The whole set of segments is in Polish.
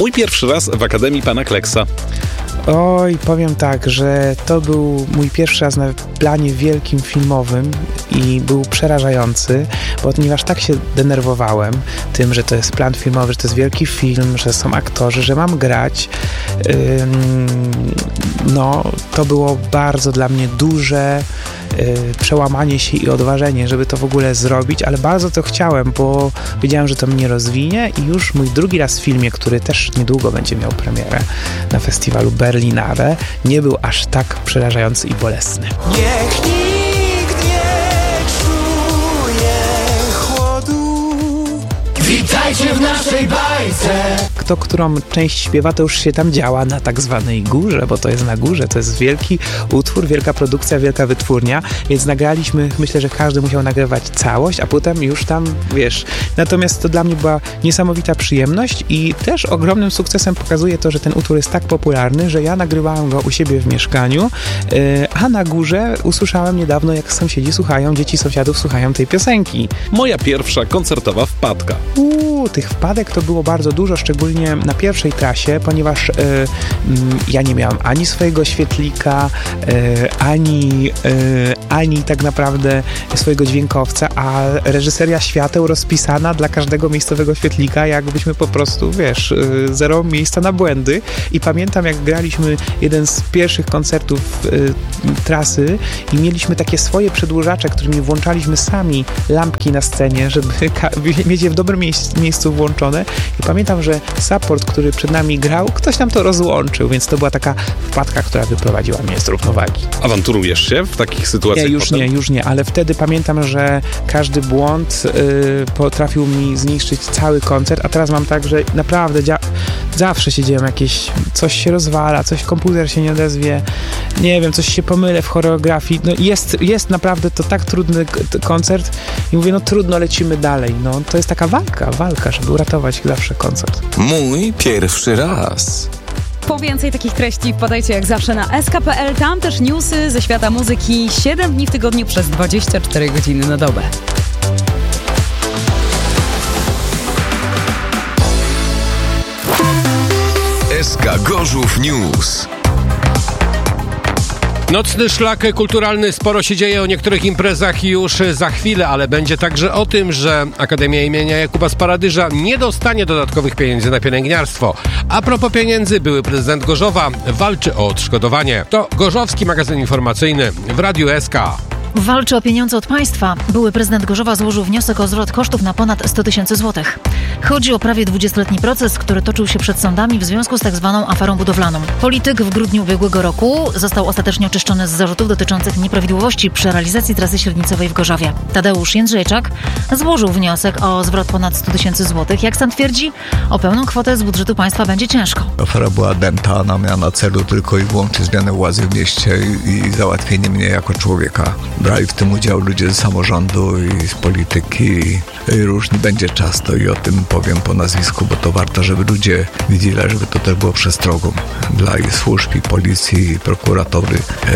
Mój pierwszy raz w Akademii Pana Kleksa. Oj, powiem tak, że to był mój pierwszy raz na planie wielkim filmowym i był przerażający, ponieważ tak się denerwowałem tym, że to jest plan filmowy, że to jest wielki film, że są aktorzy, że mam grać. To było bardzo dla mnie duże przełamanie się i odważenie, żeby to w ogóle zrobić, ale bardzo to chciałem, bo wiedziałem, że to mnie rozwinie i już mój drugi raz w filmie, który też niedługo będzie miał premierę na festiwalu Berlinale, nie był aż tak przerażający i bolesny. Niech nikt nie czuje chłodu. Witajcie w naszej bajce. Kto którą część śpiewa, to już się tam działa na tak zwanej górze, bo to jest na górze, to jest wielki utwór, wielka produkcja, wielka wytwórnia, więc nagraliśmy, myślę, że każdy musiał nagrywać całość, a potem już tam, wiesz, natomiast to dla mnie była niesamowita przyjemność i też ogromnym sukcesem pokazuje to, że ten utwór jest tak popularny, że ja nagrywałem go u siebie w mieszkaniu, a na górze usłyszałem niedawno, jak sąsiedzi słuchają, dzieci sąsiadów słuchają tej piosenki. Moja pierwsza koncertowa wpadka. Tych wpadek to było bardzo dużo, szczególnie na pierwszej trasie, ponieważ ja nie miałam ani swojego świetlika, ani tak naprawdę swojego dźwiękowca, a reżyseria świateł rozpisana dla każdego miejscowego świetlika, jakbyśmy po prostu, wiesz, zero miejsca na błędy. I pamiętam, jak graliśmy jeden z pierwszych koncertów trasy i mieliśmy takie swoje przedłużacze, którymi włączaliśmy sami lampki na scenie, żeby mieć je w dobrym miejscu włączone. I pamiętam, że support, który przed nami grał, ktoś nam to rozłączył, więc to była taka wpadka, która wyprowadziła mnie z równowagi. Awanturujesz się w takich sytuacjach? Już nie, ale wtedy pamiętam, że każdy błąd potrafił mi zniszczyć cały koncert, a teraz mam tak, że naprawdę zawsze się dzieją jakieś, coś się rozwala, komputer się nie odezwie, nie wiem, coś się pomylę w choreografii, jest naprawdę to tak trudny koncert i mówię, trudno, lecimy dalej, to jest taka walka, żeby uratować zawsze koncert. Mój pierwszy raz. Po więcej takich treści wpadajcie jak zawsze na sk.pl, tam też newsy ze świata muzyki 7 dni w tygodniu przez 24 godziny na dobę. SK Gorzów News. Nocny szlak kulturalny, sporo się dzieje o niektórych imprezach już za chwilę, ale będzie także o tym, że Akademia imienia Jakuba Sparadyża nie dostanie dodatkowych pieniędzy na pielęgniarstwo. A propos pieniędzy, były prezydent Gorzowa walczy o odszkodowanie. To Gorzowski Magazyn Informacyjny w Radiu SK. Walczy o pieniądze od państwa. Były prezydent Gorzowa złożył wniosek o zwrot kosztów na ponad 100 000 złotych. Chodzi o prawie 20-letni proces, który toczył się przed sądami w związku z tak zwaną aferą budowlaną. Polityk w grudniu ubiegłego roku został ostatecznie oczyszczony z zarzutów dotyczących nieprawidłowości przy realizacji trasy średnicowej w Gorzowie. Tadeusz Jędrzejczak złożył wniosek o zwrot ponad 100 000 złotych. Jak stan twierdzi, o pełną kwotę z budżetu państwa będzie ciężko. Afera była dęta, ona miała na celu tylko i wyłącznie zmianę władzy w mieście i załatwienie mnie jako człowieka. Brali w tym udział ludzie z samorządu i z polityki i różny będzie czas, to i o tym powiem po nazwisku, bo to warto, żeby ludzie widzieli, żeby to też było przestrogą dla i służb, i policji, i prokuratury,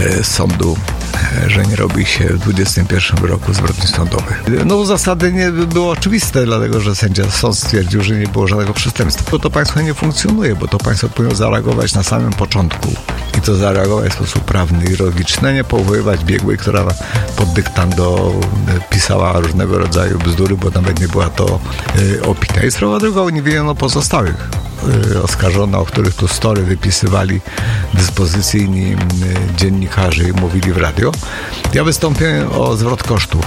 sądu, że nie robi się w 2021 roku zbrodni sądowych. Zasady nie było oczywiste, dlatego że sąd stwierdził, że nie było żadnego przestępstwa. Bo to państwo nie funkcjonuje, bo to państwo powinno zareagować na samym początku i to zareagować w sposób prawny i logiczny, nie powoływać biegłej, która pod dyktando pisała różnego rodzaju bzdury, bo nawet nie była to opinia. I sprawa druga, uniewinniono pozostałych oskarżonych, o których tu story wypisywali dyspozycyjni dziennikarze i mówili w radio. Ja wystąpię o zwrot kosztów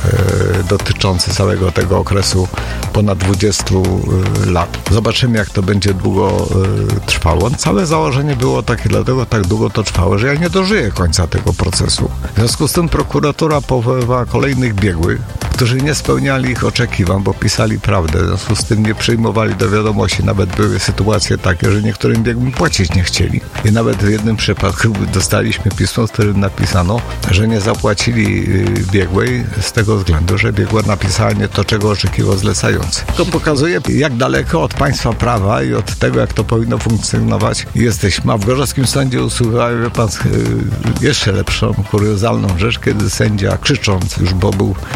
dotyczący całego tego okresu ponad 20 lat. Zobaczymy, jak to będzie długo trwało. Całe założenie było takie, dlatego tak długo to trwało, że ja nie dożyję końca tego procesu. W związku z tym prokuratura powoływała kolejnych biegłych, którzy nie spełniali ich oczekiwań, bo pisali prawdę. W związku z tym nie przyjmowali do wiadomości. Nawet były sytuacje takie, że niektórym biegłym płacić nie chcieli. I nawet w jednym przypadku dostaliśmy pismo, w którym napisano, że nie zapłacili biegłej z tego względu, że biegła napisała nie to, czego oczekiwał zlecający. To pokazuje, jak daleko od państwa prawa i od tego, jak to powinno funkcjonować jesteśmy. A w Gorzowskim Sądzie usłyszałem, wie pan, jeszcze lepszą, kuriozalną rzecz, kiedy sędzia, krzycząc już, bo był w emocjach,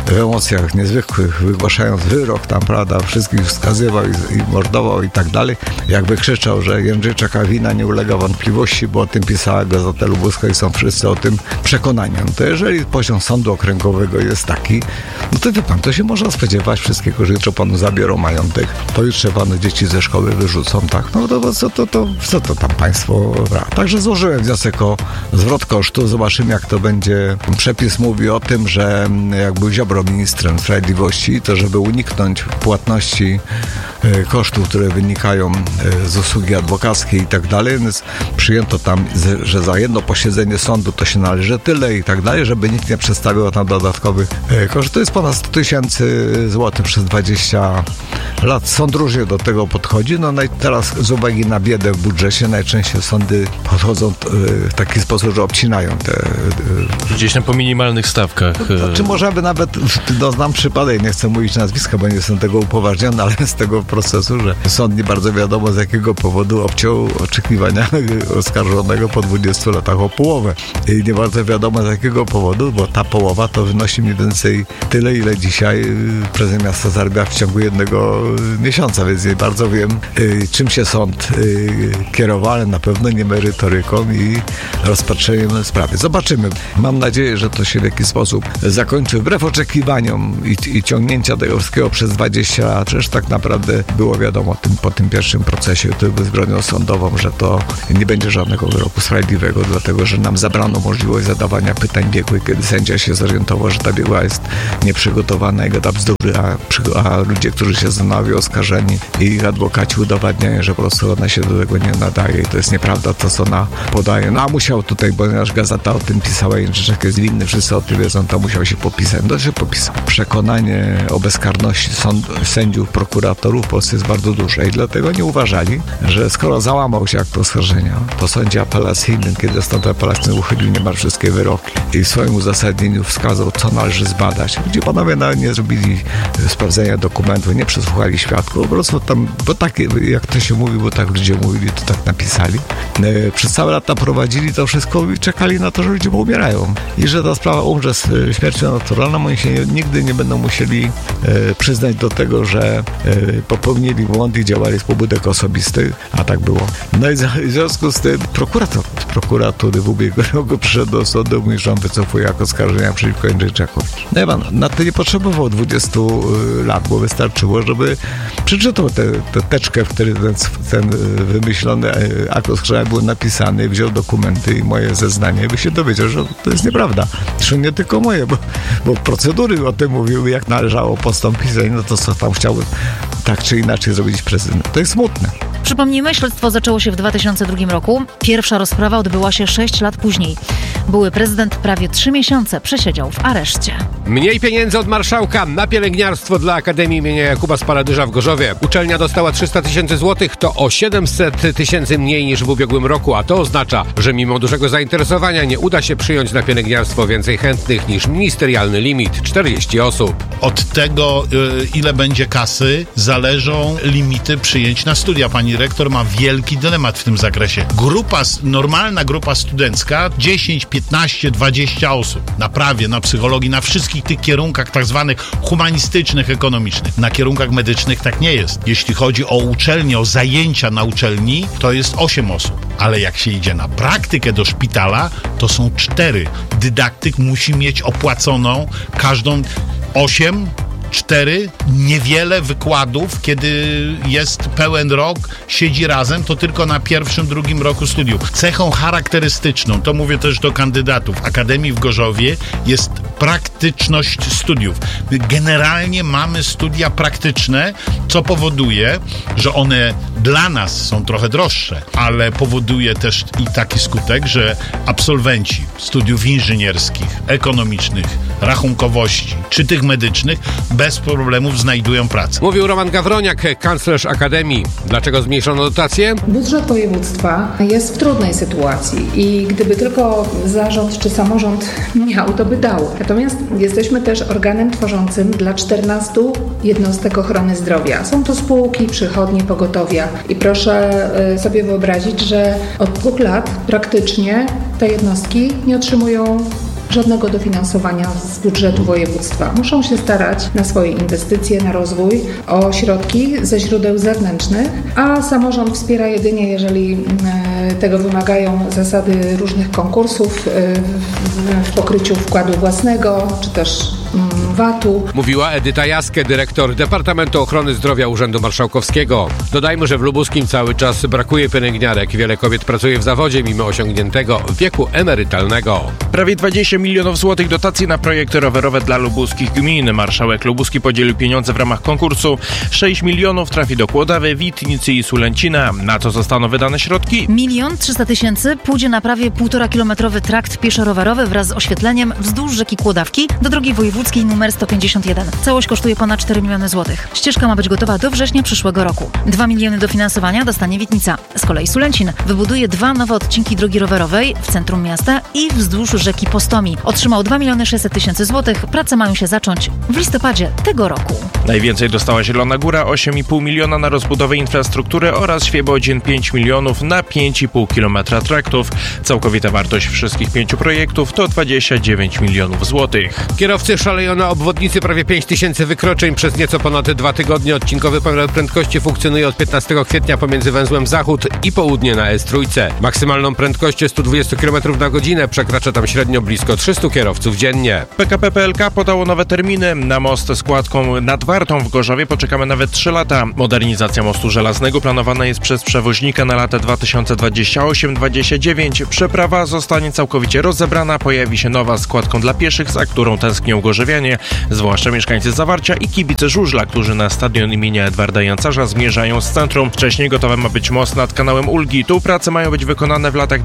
emocjach niezwykłych, wygłaszając wyrok tam, prawda, wszystkich wskazywał i mordował i tak dalej, jakby krzyczał, że Jędrzejczaka wina nie ulega wątpliwości, bo o tym pisała Gazeta Lubuska i są wszyscy o tym przekonani. No to jeżeli poziom sądu okręgowego jest taki, no to wie pan, to się można spodziewać wszystkiego, że jutro panu zabiorą majątek, pojutrze panu dzieci ze szkoły wyrzucą, tak? No to co to tam państwo bra? Także złożyłem wniosek o zwrot kosztów. Zobaczymy, jak to będzie. Przepis mówi o tym, że jak był Ziobro ministrem sprawiedliwości, to żeby uniknąć płatności kosztów, które wynikają z usługi adwokackiej i tak dalej, więc przyjęto tam, że za jedno posiedzenie sądu to się należy tyle i tak dalej, żeby nikt nie przedstawiał tam dodatkowych kosztów. To jest ponad 100 000 złotych przez 20 lat. Sąd różnie do tego podchodzi. No i teraz z uwagi na biedę w budżecie najczęściej sądy podchodzą w taki sposób, że obcinają te... Gdzieś tam po minimalnych stawkach. Czy możemy nawet, znam przypadek, nie chcę mówić nazwiska, bo nie jestem tego upoważniony, ale z tego procesu, że sąd nie bardzo wiadomo z jakiego powodu obciął oczekiwania oskarżonego po 20 latach o połowę. I nie bardzo wiadomo z jakiego powodu, bo ta połowa to wynosi mniej więcej tyle, ile dzisiaj prezydent miasta zarabia w ciągu jednego miesiąca, więc nie bardzo wiem, czym się sąd kierował, ale na pewno nie merytoryką i rozpatrzeniem sprawy. Zobaczymy. Mam nadzieję, że to się w jakiś sposób zakończy wbrew oczekiwaniom i ciągnięcia tego wszystkiego przez 20 lat. Przecież tak naprawdę było wiadomo po tym pierwszym procesie, który był zbrodnią sądową, że to nie będzie żadnego wyroku sprawiedliwego, dlatego że nam zabrano możliwość zadawania pytań biegłych, kiedy sędzia się zorientował, że ta biegła jest nieprzygotowana i gada bzdury, a ludzie, którzy się stanowią oskarżeni i ich adwokaci udowadniają, że po prostu ona się do tego nie nadaje i to jest nieprawda to, co ona podaje. No a musiał tutaj, ponieważ gazeta o tym pisała, Jędrzejczak jest winny, wszyscy o tym wiedzą, to musiał się popisać. No się popisał. Przekonanie o bezkarności sędziów, prokuratorów w Polsce jest bardzo duże i dlatego nie uważali, że skoro załamał się akt oskarżenia po sądzie apelacyjnym, kiedy sąd apelacyjny uchylił niemal wszystkie wyroki i w swoim uzasadnieniu wskazał, co należy zbadać, gdzie panowie nawet nie zrobili sprawdzenia dokumentów, nie przesłuchali świadków, po prostu tam, bo tak, jak to się mówi, bo tak ludzie mówili, to tak napisali. Przez całe lata prowadzili to wszystko i czekali na to, że ludzie umierają. I że ta sprawa umrze z śmiercią naturalną, oni się nigdy nie będą musieli przyznać do tego, że popełnili błąd i działali z pobudek osobistych, a tak było. No i w związku z tym prokurator z prokuratury w ubiegłym roku przyszedł do sądu, mówi, że on wycofuje jako oskarżenia przeciwko Jędrzejczakowi. No i pan, na to nie potrzebował 20 lat, bo wystarczyło, żeby przeczytał tę teczkę, w której ten wymyślony akt oskarżenia był napisany, wziął dokumenty i moje zeznanie i by się dowiedział, że to jest nieprawda. Zresztą nie tylko moje, bo procedury o tym mówiły, jak należało postąpić, no to co tam chciałbym tak czy inaczej zrobić prezydent. To jest smutne. Przypomnijmy, śledztwo zaczęło się w 2002 roku. Pierwsza rozprawa odbyła się 6 lat później. Były prezydent prawie 3 miesiące przesiedział w areszcie. Mniej pieniędzy od marszałka na pielęgniarstwo dla Akademii imienia Jakuba Sparadyża w Gorzowie. Uczelnia dostała 300 000 złotych, to o 700 000 mniej niż w ubiegłym roku, a to oznacza, że mimo dużego zainteresowania nie uda się przyjąć na pielęgniarstwo więcej chętnych niż ministerialny limit 40 osób. Od tego, ile będzie kasy, zależą limity przyjęć na studia. Pani rektor ma wielki dylemat w tym zakresie. Normalna grupa studencka 10, 15, 20 osób na prawie, na psychologii, na wszystkich tych kierunkach tak zwanych humanistycznych, ekonomicznych. Na kierunkach medycznych tak nie jest. Jeśli chodzi o uczelnię, o zajęcia na uczelni, to jest 8 osób. Ale jak się idzie na praktykę do szpitala, to są 4. Dydaktyk musi mieć opłaconą każdą 8, 4, niewiele wykładów, kiedy jest pełen rok, siedzi razem, to tylko na pierwszym, drugim roku studiów. Cechą charakterystyczną, to mówię też do kandydatów Akademii w Gorzowie, jest praktyczność studiów. My generalnie mamy studia praktyczne, co powoduje, że one dla nas są trochę droższe, ale powoduje też i taki skutek, że absolwenci studiów inżynierskich, ekonomicznych, rachunkowości czy tych medycznych bez problemów znajdują pracę. Mówił Roman Gawroniak, kanclerz Akademii. Dlaczego zmniejszono dotację? Budżet województwa jest w trudnej sytuacji i gdyby tylko zarząd czy samorząd miał, to by dał. Natomiast jesteśmy też organem tworzącym dla 14 jednostek ochrony zdrowia. Są to spółki, przychodnie, pogotowia i proszę sobie wyobrazić, że od 2 lat praktycznie te jednostki nie otrzymują żadnego dofinansowania z budżetu województwa. Muszą się starać na swoje inwestycje, na rozwój o środki ze źródeł zewnętrznych, a samorząd wspiera jedynie, jeżeli tego wymagają zasady różnych konkursów w pokryciu wkładu własnego, czy też VAT-u. Mówiła Edyta Jaskę, dyrektor Departamentu Ochrony Zdrowia Urzędu Marszałkowskiego. Dodajmy, że w Lubuskim cały czas brakuje pielęgniarek. Wiele kobiet pracuje w zawodzie mimo osiągniętego wieku emerytalnego. Prawie 20 milionów złotych dotacji na projekty rowerowe dla lubuskich gmin. Marszałek Lubuski podzielił pieniądze w ramach konkursu. 6 milionów trafi do Kłodawy, Witnicy i Sulęcina. Na co zostaną wydane środki? 1 300 000 pójdzie na prawie 1,5-kilometrowy trakt pieszo-rowerowy wraz z oświetleniem wzdłuż rzeki Kłodawki do drogi wojewódzkiej nr 151. Całość kosztuje ponad 4 miliony złotych. Ścieżka ma być gotowa do września przyszłego roku. 2 miliony dofinansowania dostanie Witnica. Z kolei Sulęcin wybuduje 2 nowe odcinki drogi rowerowej w centrum miasta i wzdłuż rzeki Postomi. Otrzymał 2 600 000 złotych. Prace mają się zacząć w listopadzie tego roku. Najwięcej dostała Zielona Góra, 8,5 miliona na rozbudowę infrastruktury oraz Świebodzin 5 milionów na 5,5 kilometra traktów. Całkowita wartość wszystkich 5 projektów to 29 milionów złotych. Kierowcy szaleją na obwodnicy, prawie 5 000 wykroczeń przez nieco ponad 2 tygodnie. Odcinkowy pomiar prędkości funkcjonuje od 15 kwietnia pomiędzy węzłem Zachód i Południe na S3. Maksymalną prędkość 120 km na godzinę. Przekracza tam średnio blisko 300 kierowców dziennie. PKP PLK podało nowe terminy. Na most z kładką nad Wartą w Gorzowie poczekamy nawet 3 lata. Modernizacja mostu żelaznego planowana jest przez przewoźnika na lata 2028-2029. Przeprawa zostanie całkowicie rozebrana. Pojawi się nowa z kładką dla pieszych, za którą tęsknią gorzowianie, zwłaszcza mieszkańcy Zawarcia i kibice żużla, którzy na stadion imienia Edwarda Jancarza zmierzają z centrum. Wcześniej gotowy ma być most nad kanałem Ulgi. Tu prace mają być wykonane w latach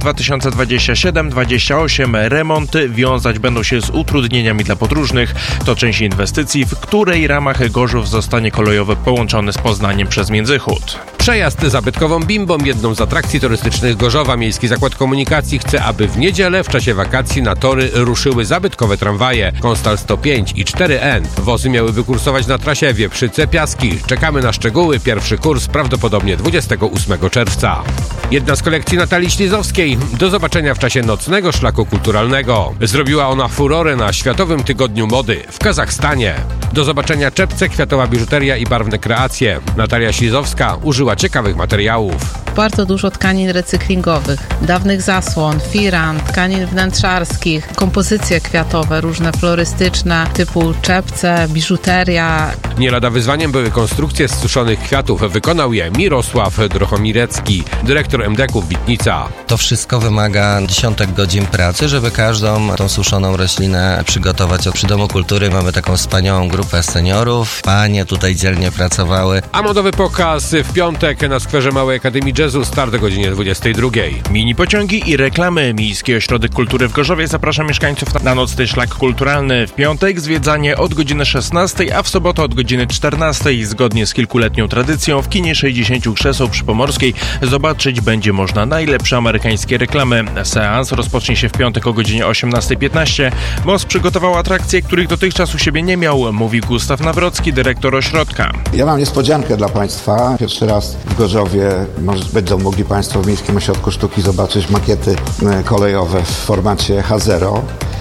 2027-2028. Remonty wiązać będą się z utrudnieniami dla podróżnych. To część inwestycji, w której ramach Gorzów zostanie kolejowo połączony z Poznaniem przez Międzychód. Przejazd zabytkową Bimbą, jedną z atrakcji turystycznych Gorzowa. Miejski Zakład Komunikacji chce, aby w niedzielę w czasie wakacji na tory ruszyły zabytkowe tramwaje Konstal 105 i 4N. Wozy miałyby kursować na trasie Wieprzyce-Piaski. Czekamy na szczegóły. Pierwszy kurs prawdopodobnie 28 czerwca. Jedna z kolekcji Natalii Ślizowskiej. Do zobaczenia w czasie nocnego szlaku kulturalnego. Zrobiła ona furorę na Światowym Tygodniu Mody w Kazachstanie. Do zobaczenia czepce, kwiatowa biżuteria i barwne kreacje. Natalia Ślizowska użyła ciekawych materiałów. Bardzo dużo tkanin recyklingowych, dawnych zasłon, firan, tkanin wnętrzarskich, kompozycje kwiatowe, różne florystyczne, typu czepce, biżuteria. Nie lada wyzwaniem były konstrukcje z suszonych kwiatów. Wykonał je Mirosław Drochomirecki, dyrektor MDK-u Witnica. To wszystko wymaga dziesiątek godzin pracy, żeby każdą tą suszoną roślinę przygotować. Przy Domu Kultury mamy taką wspaniałą grupę seniorów. Panie tutaj dzielnie pracowały. A modowy pokaz w piątek na skwerze Małej Akademii Jazzu, start o godzinie 22. Mini pociągi i reklamy. Miejski Ośrodek Kultury w Gorzowie zaprasza mieszkańców na nocny szlak kulturalny. W piątek zwiedzanie od godziny 16, a w sobotę od godziny 14. Zgodnie z kilkuletnią tradycją w kinie 60 krzeseł przy Pomorskiej zobaczyć będzie można najlepsze amerykańskie reklamy. Seans rozpocznie się w piątek o godzinie 18:15. MOS przygotował atrakcje, których dotychczas u siebie nie miał, mówi Gustaw Nawrocki, dyrektor ośrodka. Ja mam niespodziankę dla Państwa. Pierwszy raz w Gorzowie będą mogli Państwo w Miejskim Ośrodku Sztuki zobaczyć makiety kolejowe w formacie H0.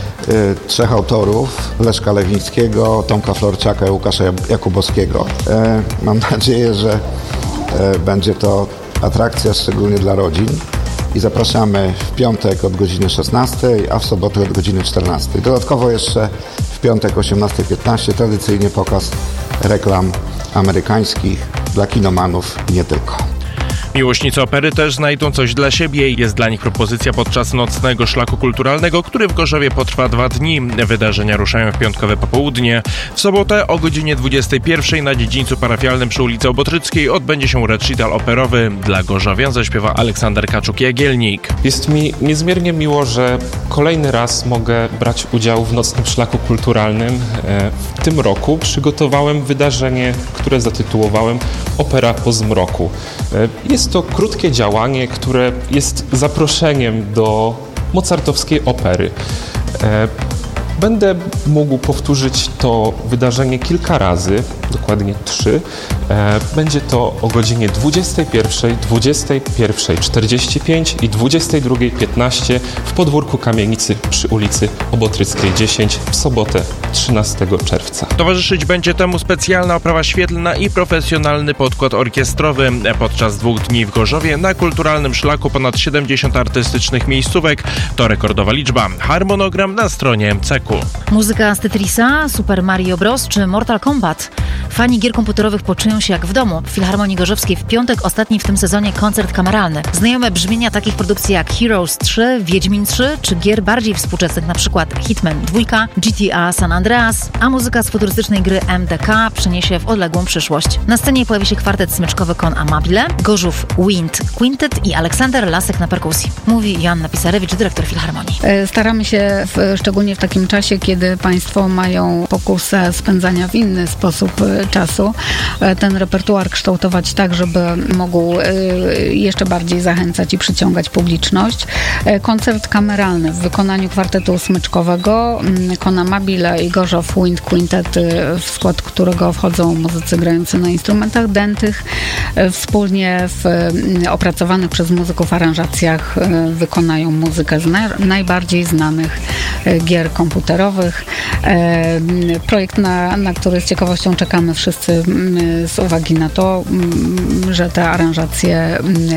3 autorów, Leszka Lewińskiego, Tomka Florczaka i Łukasza Jakubowskiego. Mam nadzieję, że będzie to atrakcja szczególnie dla rodzin i zapraszamy w piątek od godziny 16, a w sobotę od godziny 14. Dodatkowo jeszcze w piątek 18:15 tradycyjnie pokaz reklam amerykańskich dla kinomanów i nie tylko. Miłośnicy opery też znajdą coś dla siebie. Jest dla nich propozycja podczas nocnego szlaku kulturalnego, który w Gorzowie potrwa 2 dni. Wydarzenia ruszają w piątkowe popołudnie. W sobotę o godzinie 21 na dziedzińcu parafialnym przy ulicy Obotryckiej odbędzie się recital operowy. Dla gorzowian zaśpiewa Aleksander Kaczuk-Jagielnik. Jest mi niezmiernie miło, że kolejny raz mogę brać udział w nocnym szlaku kulturalnym. W tym roku przygotowałem wydarzenie, które zatytułowałem Opera po zmroku. Jest to krótkie działanie, które jest zaproszeniem do mozartowskiej opery. Będę mógł powtórzyć to wydarzenie kilka razy, dokładnie 3. Będzie to o godzinie 21, 21:45 i 22:15 w podwórku kamienicy przy ulicy Obotryckiej 10 w sobotę 13 czerwca. Towarzyszyć będzie temu specjalna oprawa świetlna i profesjonalny podkład orkiestrowy. Podczas 2 dni w Gorzowie na kulturalnym szlaku ponad 70 artystycznych miejscówek. To rekordowa liczba. Harmonogram na stronie MCK-u. Muzyka z Tetrisa, Super Mario Bros. Czy Mortal Kombat. Fani gier komputerowych poczują się jak w domu. W Filharmonii Gorzowskiej w piątek ostatni w tym sezonie koncert kameralny. Znajome brzmienia takich produkcji jak Heroes 3, Wiedźmin 3 czy gier bardziej współczesnych, np. Hitman 2, GTA San Andreas, a muzyka z futurystycznej gry MDK przeniesie w odległą przyszłość. Na scenie pojawi się kwartet smyczkowy Con Amabile, Gorzów Wind Quintet i Aleksander Lasek na perkusji. Mówi Joanna Pisarewicz, dyrektor Filharmonii. Staramy się szczególnie w takim czasie, kiedy Państwo mają pokusę spędzania w inny sposób czasu, ten repertuar kształtować tak, żeby mógł jeszcze bardziej zachęcać i przyciągać publiczność. Koncert kameralny w wykonaniu kwartetu smyczkowego Con Amabile i Gorzów Wind Quintet, w skład którego wchodzą muzycy grający na instrumentach dętych. Wspólnie w opracowanych przez muzyków aranżacjach wykonają muzykę z najbardziej znanych gier komputerowych. Projekt, na który z ciekawością czekamy wszyscy z uwagi na to, że te aranżacje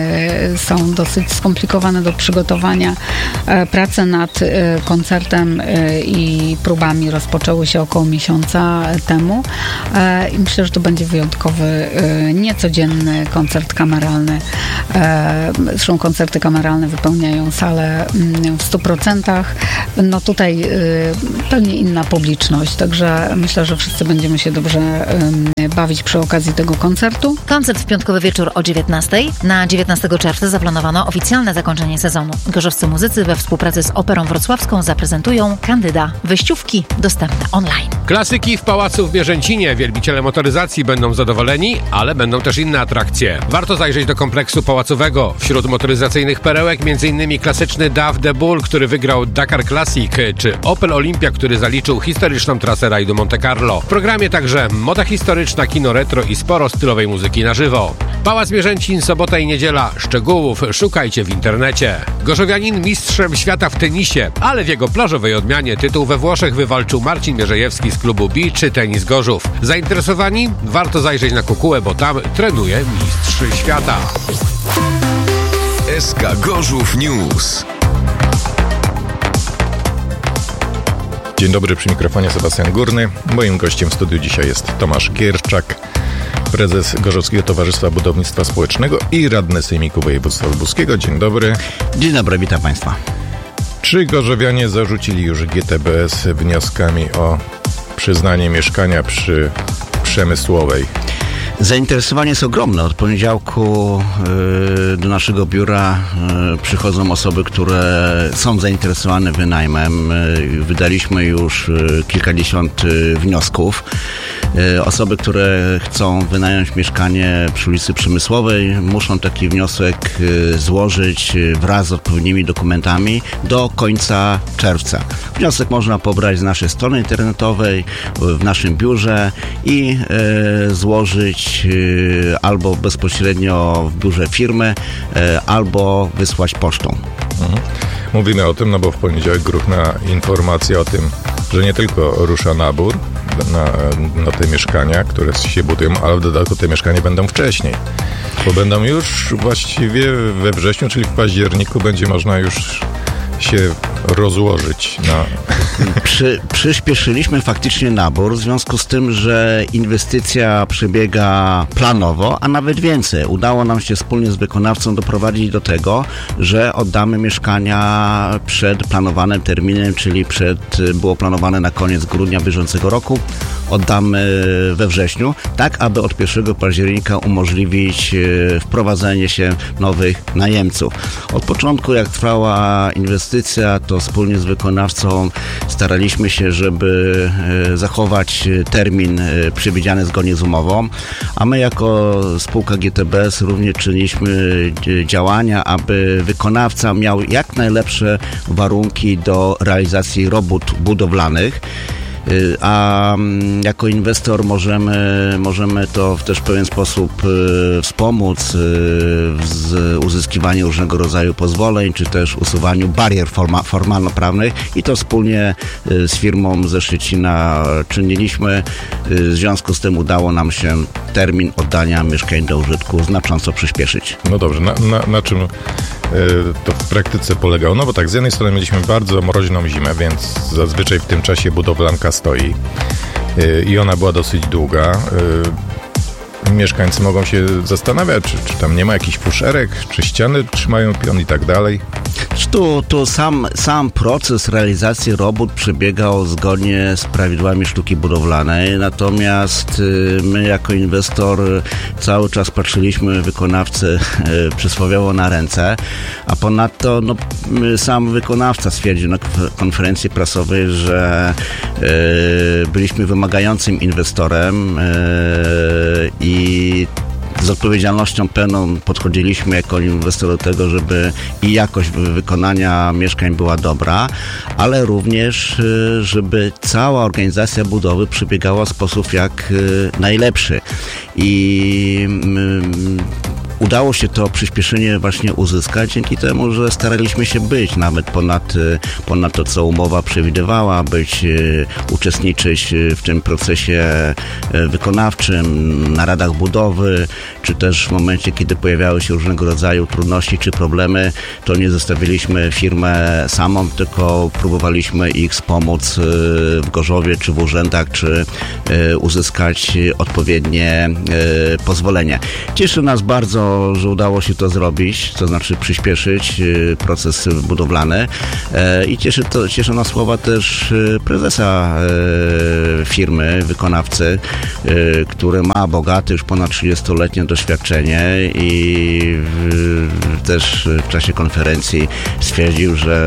są dosyć skomplikowane do przygotowania. Prace nad koncertem i próbami rozpoczęły się około miesiąca temu i myślę, że to będzie wyjątkowy, niecodzienny koncert kameralny. Zresztą koncerty kameralne wypełniają salę w 100%. No tutaj pewnie inna publiczność, także myślę, że wszyscy będziemy się dobrze bawić przy okazji tego koncertu. Koncert w piątkowy wieczór o 19:00. Na 19 czerwca zaplanowano oficjalne zakończenie sezonu. Gorzowscy muzycy we współpracy z Operą Wrocławską zaprezentują Kandyda. Wyjściówki dostępne online. Klasyki w Pałacu w Bierzęcinie. Wielbiciele motoryzacji będą zadowoleni, ale będą też inne atrakcje. Warto zajrzeć do kompleksu pałacowego. Wśród motoryzacyjnych perełek m.in. klasyczny DAF The Bull, który wygrał Dakar Classic, czy Opel Olympia, który zaliczył historyczną trasę rajdu Monte Carlo. W programie także moda historyczna, kino retro i sporo stylowej muzyki na żywo. Pałac Bierzęcin, sobota i niedziela. Szczegółów szukajcie w internecie. Gorzowianin mistrzem świata w tenisie, ale w jego plażowej odmianie tytuł we Włoszech wywalczył Marcin Mierzejewski z klubu Beach Tenis Gorzów. Zainteresowani? Warto zajrzeć na kukułę, bo tam trenuje mistrz świata. SK Gorzów News. Dzień dobry, przy mikrofonie Sebastian Górny. Moim gościem w studiu dzisiaj jest Tomasz Gierczak, prezes Gorzowskiego Towarzystwa Budownictwa Społecznego i radny Sejmiku Województwa Lubuskiego. Dzień dobry. Dzień dobry, witam Państwa. Czy gorzowianie zarzucili już GTBS wnioskami o przyznanie mieszkania przy Przemysłowej? Zainteresowanie jest ogromne. Od poniedziałku do naszego biura przychodzą osoby, które są zainteresowane wynajmem. Wydaliśmy już kilkadziesiąt wniosków. Osoby, które chcą wynająć mieszkanie przy ulicy Przemysłowej, muszą taki wniosek złożyć wraz z odpowiednimi dokumentami do końca czerwca. Wniosek można pobrać z naszej strony internetowej, w naszym biurze i złożyć albo bezpośrednio w biurze firmy, albo wysłać pocztą. Mówimy o tym, no bo w poniedziałek gruchna informacja o tym, że nie tylko rusza nabór na te mieszkania, które się budują, ale w dodatku te mieszkania będą wcześniej. Bo będą już właściwie we wrześniu, czyli w październiku będzie można już się rozłożyć na... Przyspieszyliśmy faktycznie nabór w związku z tym, że inwestycja przebiega planowo, a nawet więcej. Udało nam się wspólnie z wykonawcą doprowadzić do tego, że oddamy mieszkania przed planowanym terminem, czyli było planowane na koniec grudnia bieżącego roku. Oddamy we wrześniu, tak aby od 1 października umożliwić wprowadzenie się nowych najemców. Od początku, jak trwała inwestycja, to to wspólnie z wykonawcą staraliśmy się, żeby zachować termin przewidziany zgodnie z umową, a my jako spółka GTBS również czyniliśmy działania, aby wykonawca miał jak najlepsze warunki do realizacji robót budowlanych. A jako inwestor możemy to też w pewien sposób wspomóc w uzyskiwaniu różnego rodzaju pozwoleń, czy też usuwaniu barier formalno-prawnych i to wspólnie z firmą ze Szczecina czyniliśmy. W związku z tym udało nam się termin oddania mieszkań do użytku znacząco przyspieszyć. No dobrze, na czym to w praktyce polegało? No bo tak, z jednej strony mieliśmy bardzo mroźną zimę, więc zazwyczaj w tym czasie budowlanka stoi i ona była dosyć długa. Mieszkańcy mogą się zastanawiać, czy tam nie ma jakichś fuszerek, czy ściany trzymają pion i tak dalej. Tu sam proces realizacji robót przebiegał zgodnie z prawidłami sztuki budowlanej, natomiast my jako inwestor cały czas patrzyliśmy wykonawcy przysłowiowo na ręce, a ponadto sam wykonawca stwierdził na konferencji prasowej, że byliśmy wymagającym inwestorem i z odpowiedzialnością pełną podchodziliśmy jako inwestor do tego, żeby i jakość wykonania mieszkań była dobra, ale również, żeby cała organizacja budowy przebiegała w sposób jak najlepszy. I udało się to przyspieszenie właśnie uzyskać dzięki temu, że staraliśmy się być nawet ponad to, co umowa przewidywała, uczestniczyć w tym procesie wykonawczym, naradach budowy, czy też w momencie, kiedy pojawiały się różnego rodzaju trudności czy problemy, to nie zostawiliśmy firmę samą, tylko próbowaliśmy ich wspomóc w Gorzowie, czy w urzędach, czy uzyskać odpowiednie pozwolenie. Cieszy nas bardzo, że udało się to zrobić, to znaczy przyspieszyć proces budowlany i cieszy nas słowa też prezesa firmy, wykonawcy, który ma bogate, już ponad 30-letnie doświadczenie i też w czasie konferencji stwierdził, że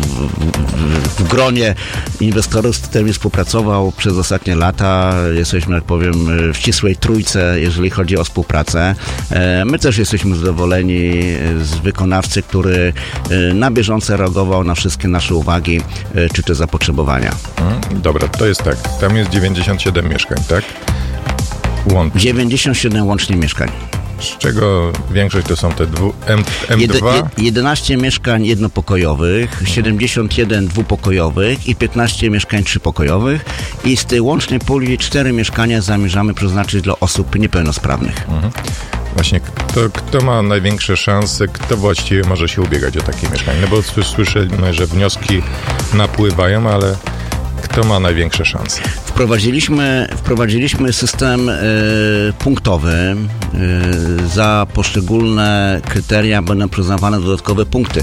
w gronie inwestorów, z którymi współpracował przez ostatnie lata, jesteśmy, jak powiem, w ścisłej trójce, jeżeli chodzi o współpracę. My też jesteśmy zadowoleni z wykonawcy, który na bieżąco reagował na wszystkie nasze uwagi czy też zapotrzebowania. Dobra, to jest tak. Tam jest 97 mieszkań, tak? Łącznie. 97 łącznie mieszkań. Z czego większość to są te M2? 11 mieszkań jednopokojowych, 71 dwupokojowych i 15 mieszkań trzypokojowych i z tej łącznej puli 4 mieszkania zamierzamy przeznaczyć dla osób niepełnosprawnych. Właśnie, kto ma największe szanse, kto właściwie może się ubiegać o takie mieszkanie? No bo słyszymy, że wnioski napływają, ale kto ma największe szanse? Wprowadziliśmy system punktowy. Za poszczególne kryteria będą przyznawane dodatkowe punkty.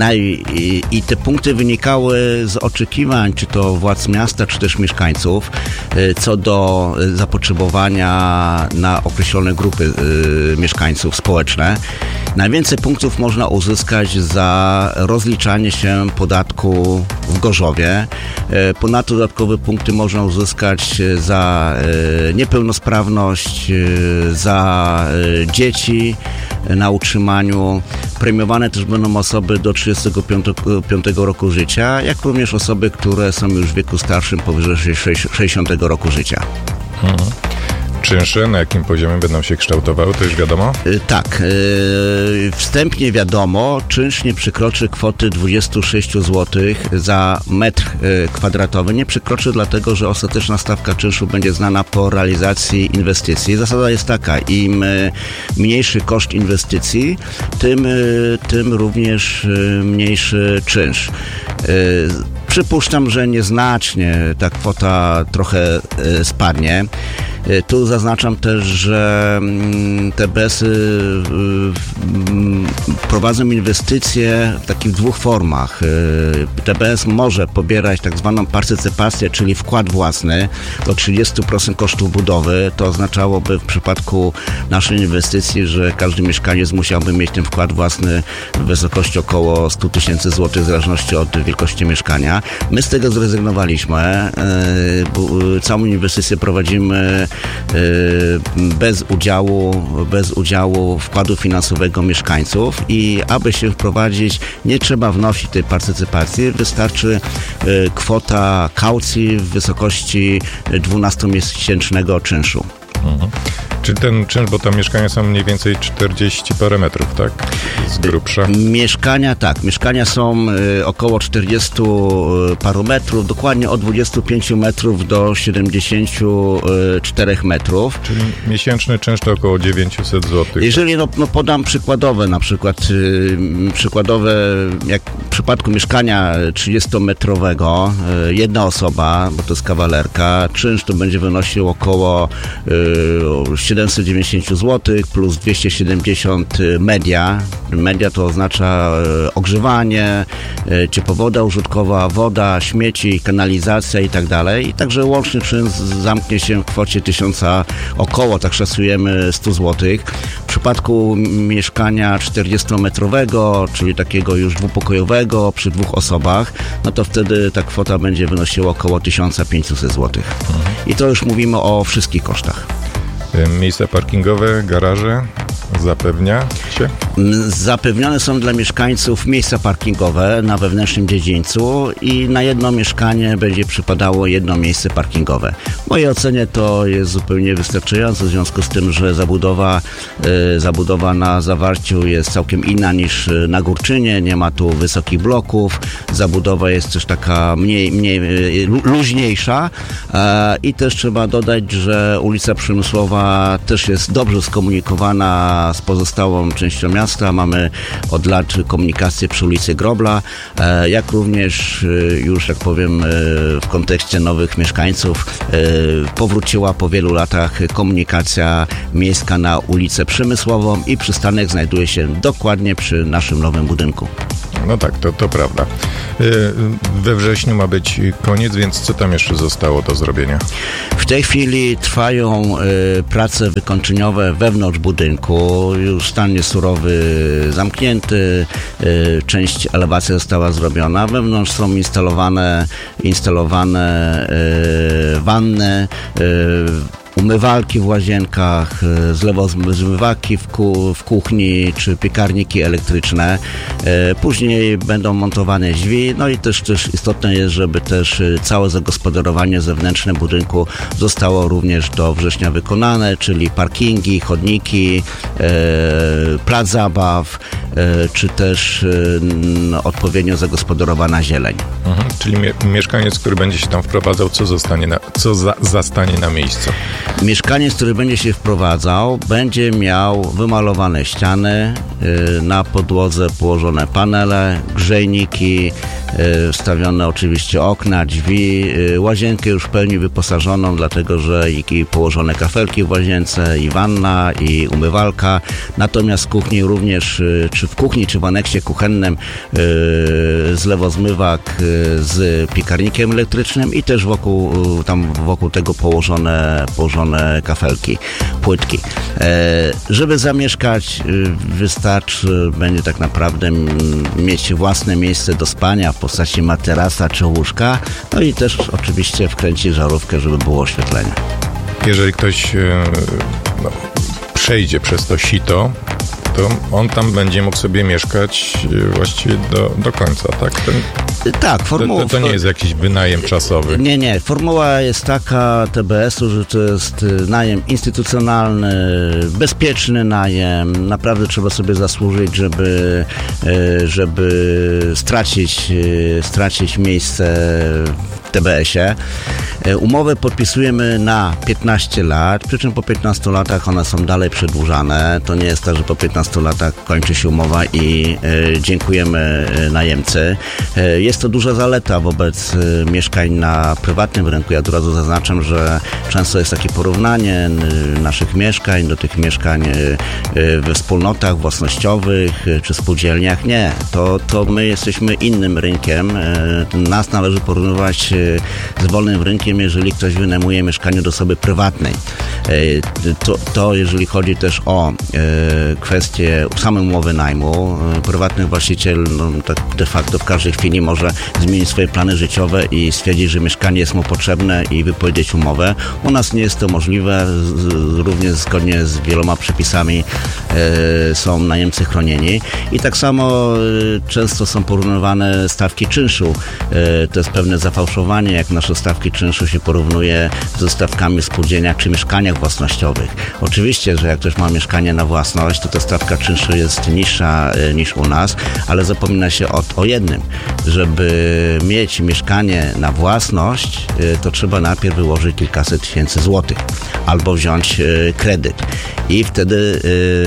I te punkty wynikały z oczekiwań, czy to władz miasta, czy też mieszkańców, co do zapotrzebowania na określone grupy mieszkańców społeczne. Najwięcej punktów można uzyskać za rozliczanie się podatku w Gorzowie. Ponadto dodatkowe punkty można uzyskać za niepełnosprawność, za dzieci na utrzymaniu. Premiowane też będą osoby do 35 roku życia, jak również osoby, które są już w wieku starszym powyżej 60 roku życia. Czynsze, na jakim poziomie będą się kształtowały, to już wiadomo? Tak. Wstępnie wiadomo, czynsz nie przekroczy kwoty 26 zł za metr kwadratowy. Nie przekroczy dlatego, że ostateczna stawka czynszu będzie znana po realizacji inwestycji. Zasada jest taka, im mniejszy koszt inwestycji, tym również mniejszy czynsz. Przypuszczam, że nieznacznie ta kwota trochę spadnie. Tu zaznaczam też, że te BES-y prowadzą inwestycje w takich dwóch formach. TBS może pobierać tak zwaną partycypację, czyli wkład własny do 30% kosztów budowy. To oznaczałoby w przypadku naszej inwestycji, że każdy mieszkaniec musiałby mieć ten wkład własny w wysokości około 100 000 złotych w zależności od wielkości mieszkania. My z tego zrezygnowaliśmy. Całą inwestycję prowadzimy bez udziału wkładu finansowego mieszkańców i aby się wprowadzić, nie trzeba wnosić tej partycypacji, wystarczy kwota kaucji w wysokości 12-miesięcznego czynszu. Czy ten czynsz, bo tam mieszkania są mniej więcej 40 parę metrów, tak? Z grubsza. Mieszkania są około 40 paru metrów, dokładnie od 25 metrów do 74 metrów. Czyli miesięczny czynsz to około 900 zł. Jeżeli podam przykładowe, na przykład jak w przypadku mieszkania 30-metrowego, jedna osoba, bo to jest kawalerka, czynsz to będzie wynosił około 790 zł plus 270 media. Media to oznacza ogrzewanie, ciepłowoda użytkowa, woda, śmieci, kanalizacja i tak dalej. I także łączny czynsz zamknie się w kwocie 1000, około, tak szacujemy, 100 zł. W przypadku mieszkania 40-metrowego, czyli takiego już dwupokojowego przy dwóch osobach, no to wtedy ta kwota będzie wynosiła około 1500 zł. I to już mówimy o wszystkich kosztach. Miejsca parkingowe, garaże zapewnia się? Zapewnione są dla mieszkańców miejsca parkingowe na wewnętrznym dziedzińcu i na jedno mieszkanie będzie przypadało jedno miejsce parkingowe. W mojej ocenie to jest zupełnie wystarczające w związku z tym, że zabudowa na Zawarciu jest całkiem inna niż na Górczynie, nie ma tu wysokich bloków, zabudowa jest też taka mniej luźniejsza i też trzeba dodać, że ulica Przemysłowa też jest dobrze skomunikowana z pozostałą częścią miasta. Mamy od lat komunikację przy ulicy Grobla, jak również już, jak powiem, w kontekście nowych mieszkańców powróciła po wielu latach komunikacja miejska na ulicę Przemysłową i przystanek znajduje się dokładnie przy naszym nowym budynku. No tak, to prawda. We wrześniu ma być koniec, więc co tam jeszcze zostało do zrobienia? W tej chwili trwają prace wykończeniowe wewnątrz budynku. Już stan jest surowy zamknięty, część elewacji została zrobiona. Wewnątrz są instalowane wanny, umywalki w łazienkach, zlewozmywaki w kuchni czy piekarniki elektryczne. Później będą montowane drzwi, no i też istotne jest, żeby też całe zagospodarowanie zewnętrzne budynku zostało również do września wykonane, czyli parkingi, chodniki, plac zabaw, czy też odpowiednio zagospodarowana zieleń. Czyli mieszkaniec, który będzie się tam wprowadzał, co zastanie na miejscu? Mieszkaniec, który będzie się wprowadzał, będzie miał wymalowane ściany, na podłodze położone panele, grzejniki, wstawione oczywiście okna, drzwi, łazienkę już w pełni wyposażoną, dlatego że i położone kafelki w łazience, i wanna, i umywalka. Natomiast w kuchni również, czy w kuchni, czy w aneksie kuchennym zlewozmywak z piekarnikiem elektrycznym i też wokół tego położone kafelki, płytki. Żeby zamieszkać, wystarczy będzie tak naprawdę mieć własne miejsce do spania w postaci materasa czy łóżka, no i też oczywiście wkręcić żarówkę, żeby było oświetlenie. Jeżeli ktoś przejdzie przez to sito, to on tam będzie mógł sobie mieszkać właściwie do końca, tak? Tak, to nie jest jakiś wynajem czasowy. Nie. Formuła jest taka TBS-u, że to jest najem instytucjonalny, bezpieczny najem. Naprawdę trzeba sobie zasłużyć, żeby stracić miejsce w TBS-ie. Umowy podpisujemy na 15 lat, przy czym po 15 latach one są dalej przedłużane. To nie jest tak, że po 15 latach kończy się umowa i dziękujemy najemcy. Jest to duża zaleta wobec mieszkań na prywatnym rynku. Ja od razu zaznaczam, że często jest takie porównanie naszych mieszkań do tych mieszkań we wspólnotach własnościowych czy spółdzielniach. Nie, to my jesteśmy innym rynkiem. Nas należy porównywać z wolnym rynkiem, jeżeli ktoś wynajmuje mieszkanie do osoby prywatnej. To jeżeli chodzi też o kwestię samej umowy najmu, prywatny właściciel tak de facto w każdej chwili może zmienić swoje plany życiowe i stwierdzić, że mieszkanie jest mu potrzebne i wypowiedzieć umowę. U nas nie jest to możliwe, również zgodnie z wieloma przepisami są najemcy chronieni i tak samo często są porównywane stawki czynszu. To jest pewne zafałszowanie, jak nasze stawki czynszu się porównuje ze stawkami w spółdzielniach czy mieszkaniach własnościowych. Oczywiście, że jak ktoś ma mieszkanie na własność, to ta stawka czynszu jest niższa niż u nas, ale zapomina się o jednym. Żeby mieć mieszkanie na własność, to trzeba najpierw wyłożyć kilkaset tysięcy złotych albo wziąć kredyt. I wtedy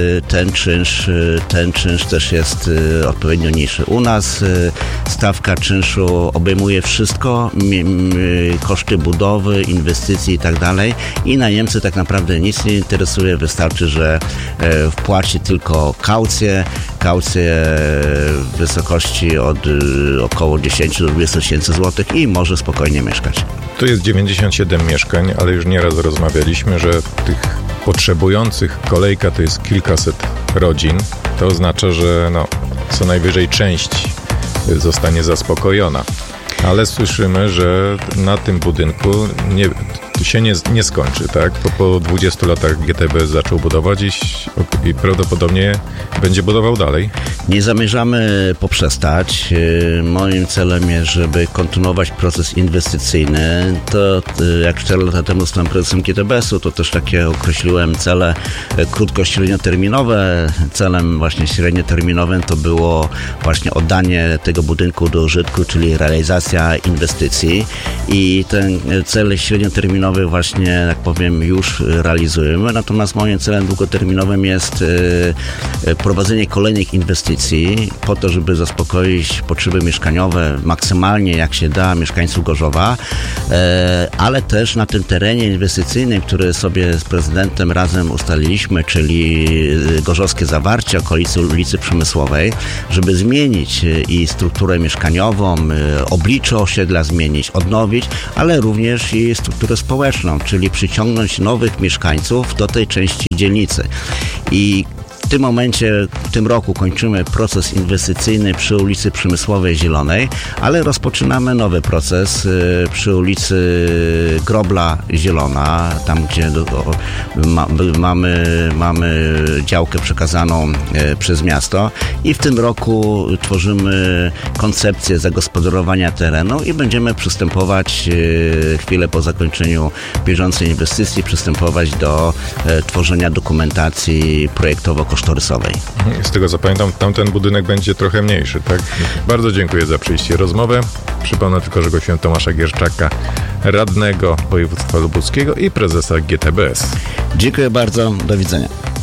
ten czynsz też jest odpowiednio niższy. U nas stawka czynszu obejmuje wszystko, koszty budowy, inwestycji i tak dalej i najemcy tak naprawdę nic nie interesuje, wystarczy, że wpłaci tylko kaucję w wysokości od około 10 do 20 tysięcy złotych i może spokojnie mieszkać. Tu jest 97 mieszkań, ale już nieraz rozmawialiśmy, że tych potrzebujących kolejka to jest kilkaset rodzin. To oznacza, że co najwyżej część zostanie zaspokojona. Ale słyszymy, że na tym budynku się nie skończy, tak? Po 20 latach GTBS zaczął budować i prawdopodobnie będzie budował dalej. Nie zamierzamy poprzestać. Moim celem jest, żeby kontynuować proces inwestycyjny. To jak 4 lata temu zostałem prezesem GTBS-u, to też takie określiłem cele krótko-średnioterminowe. Celem właśnie średnioterminowym to było właśnie oddanie tego budynku do użytku, czyli realizacja inwestycji i ten cel średnioterminowy właśnie, jak powiem, już realizujemy. Natomiast moim celem długoterminowym jest prowadzenie kolejnych inwestycji po to, żeby zaspokoić potrzeby mieszkaniowe maksymalnie jak się da mieszkańców Gorzowa, ale też na tym terenie inwestycyjnym, który sobie z prezydentem razem ustaliliśmy, czyli Gorzowskie Zawarcie, okolicy ulicy Przemysłowej, żeby zmienić i strukturę mieszkaniową, oblicze osiedla zmienić, odnowić, ale również i strukturę społeczną, czyli przyciągnąć nowych mieszkańców do tej części dzielnicy. I w tym momencie, w tym roku kończymy proces inwestycyjny przy ulicy Przemysłowej Zielonej, ale rozpoczynamy nowy proces przy ulicy Grobla Zielona, tam gdzie mamy działkę przekazaną przez miasto i w tym roku tworzymy koncepcję zagospodarowania terenu i będziemy przystępować chwilę po zakończeniu bieżącej inwestycji, przystępować do tworzenia dokumentacji projektowo-kosztorysowej. Z tego co pamiętam, tamten budynek będzie trochę mniejszy, tak? Bardzo dziękuję za przyjście rozmowę. Przypomnę tylko, że gościem Tomasza Gierczaka, radnego województwa lubuskiego i prezesa GTBS. Dziękuję bardzo, do widzenia.